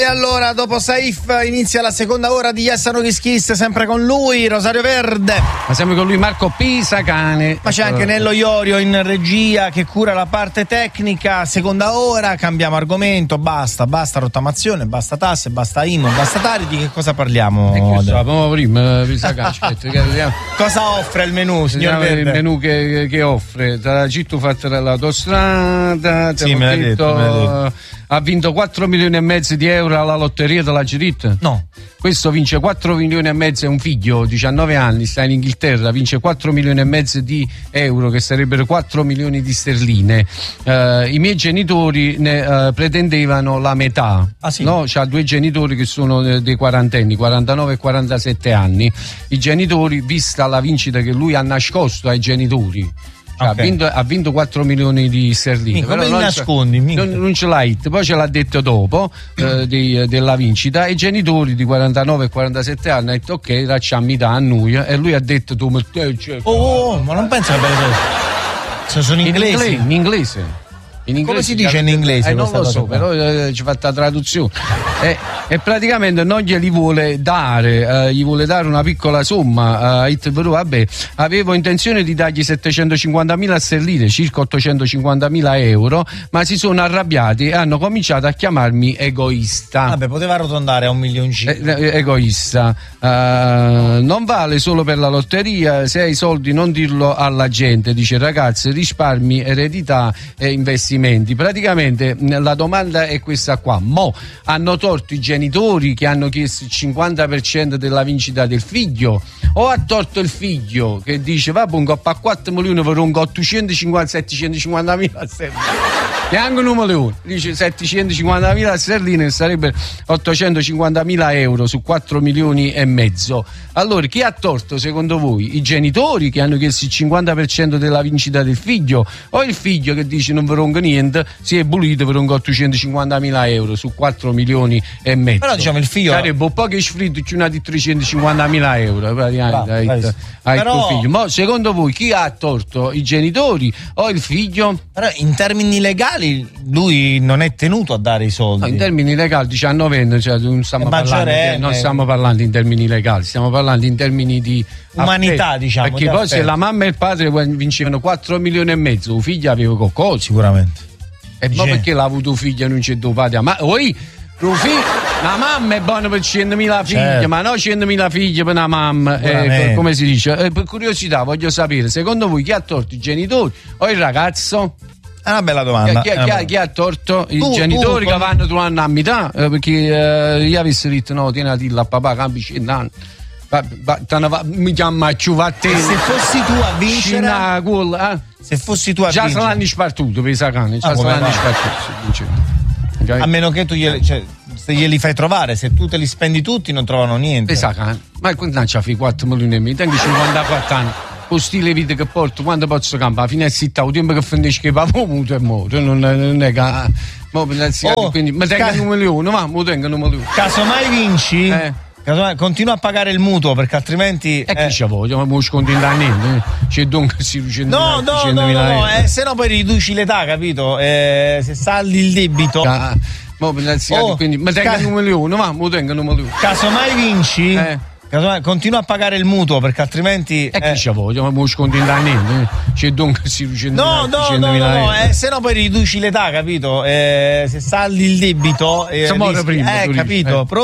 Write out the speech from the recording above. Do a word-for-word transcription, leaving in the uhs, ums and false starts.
E allora, dopo Saif, inizia la seconda ora di Yes No Kiss Kiss, sempre con lui, Rosario Verde. Ma sempre con lui Marco Pisacane. Ma c'è anche Nello Iorio in regia che cura la parte tecnica. Seconda ora, cambiamo argomento, basta, basta rottamazione, basta tasse, basta I M U, basta Tari. Di che cosa parliamo? E che so, prima Pisacane, aspetta, che cosa offre il menù, signor Verde? Il menù che, che offre, tra Citto fatta dall'autostrada, sì, me l'ha detto, me l'ha detto. Ha vinto quattro milioni e mezzo di euro alla lotteria della Girit? No. Questo vince quattro milioni e mezzo, è un figlio, diciannove anni, sta in Inghilterra, vince quattro milioni e mezzo di euro, che sarebbero quattro milioni di sterline. Uh, I miei genitori ne uh, pretendevano la metà. Ah, sì? No? C'ha due genitori che sono dei quarantenni, quarantanove e quarantasette anni. I genitori, vista la vincita che lui ha nascosto ai genitori, cioè, okay. ha, vinto, ha vinto quattro milioni di sterline. Mica, però non nascondi, non, non ce l'ha hit. Poi ce l'ha detto dopo eh, di, della vincita. I genitori di quarantanove e quarantasette anni hanno detto ok, lasciamo metà a noi, e lui ha detto tu eh, cioè, oh, oh, ma non penso che sono inglesi. In inglese. In inglese. Come si dice in inglese? Eh, non lo so, qua? però eh, ci fa la traduzione. e, e praticamente non glieli vuole dare, eh, gli vuole dare una piccola somma. Eh, però, vabbè, avevo intenzione di dargli settecentocinquantamila sterline, circa ottocentocinquantamila euro, ma si sono arrabbiati e hanno cominciato a chiamarmi egoista. Vabbè, poteva arrotondare a un milioncino. Eh, egoista. Eh, non vale solo per la lotteria, se hai soldi non dirlo alla gente, dice ragazzi, risparmi, eredità e investimenti. Praticamente la domanda è questa qua: mo hanno torto i genitori che hanno chiesto il cinquanta per cento della vincita del figlio, o ha torto il figlio che dice vabbè un coppa a quattro milioni per un ottocentocinquanta settecentocinquanta mila sterline, e anche un milione dice settecentocinquanta mila sterline, che sarebbe ottocentocinquanta mila euro su quattro milioni e mezzo. Allora chi ha torto secondo voi? I genitori che hanno chiesto il cinquanta per cento della vincita del figlio, o il figlio che dice non verongo niente, si è bulito per un ottocentocinquantamila euro su quattro milioni e mezzo? Però diciamo il figlio sarebbe un po' che sfritto c'è una di trecentocinquantamila euro praticamente. Bravo, hai, hai però... tuo figlio. Ma secondo voi chi ha torto? I genitori o il figlio? Però in termini legali lui non è tenuto a dare i soldi. No, in termini legali diciannove, cioè non stiamo parlando, non stiamo parlando in termini legali, stiamo parlando in termini di umanità, affetto. diciamo. Perché poi affetto. Se la mamma e il padre vincevano quattro milioni e mezzo, il figlio aveva qualcosa. Sicuramente. E poi perché l'ha avuto figlio e non c'è tuo padre? Ma oi, la mamma è buona per centomila figli, certo. Ma no centomila figli per una mamma, eh, come si dice? Eh, per curiosità voglio sapere, secondo voi chi ha torto, i genitori o il ragazzo? È una bella domanda. Chi, chi, chi, ha, chi ha torto? I tu, genitori tu, che vanno tu a metà, eh, perché eh, io avessi detto no, tieni la tilla a papà, cambi cent'anni. Mi chiama ciuvatte. Se fossi tu a vincere, eh? se fossi tu a già vincere, se l'hanno spartuto per i sacani, già ah, se l'hanno spartuto. Okay. A meno che tu glieli, cioè, se glieli fai trovare, se tu te li spendi tutti non trovano niente. Esatto, ma quando c'ha fai quattro milioni e mezzo, tengo cinquantaquattro anni. Con stile vita che porto, quando posso campare, fino a zitta, il tempo che finisce che va muto e muto, non, non è che mo, oh, quindi mi tengo ca- un milione, ma mi tengo un milione. Casomai vinci, eh. casomai continua a pagare il mutuo, perché altrimenti e eh. chi c'ha voglia, ma mi sconti in niente, c'è dunque si riduce no no no no, no eh, se no poi riduci l'età, capito? Eh, se saldi il debito ah, mo, oh, quindi mi tengo ca- un milione, ma mi tengo un milione. Casomai vinci, eh. continua a pagare il mutuo, perché altrimenti e eh. chi c'ha voglia, ma mi sconti in niente, c'è dunque si riduce no no no no eh, se no poi riduci l'età, capito? Eh, se saldi il debito eh, rischi, prima, eh capito? Eh.